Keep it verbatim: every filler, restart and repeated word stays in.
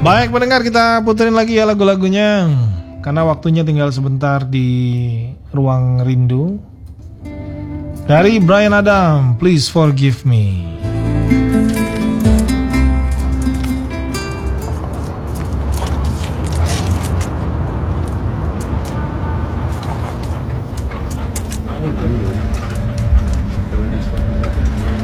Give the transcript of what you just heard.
Baik pendengar, kita puterin lagi ya lagu-lagunya, karena waktunya tinggal sebentar di ruang rindu. Dari Bryan Adam, Please Forgive Me.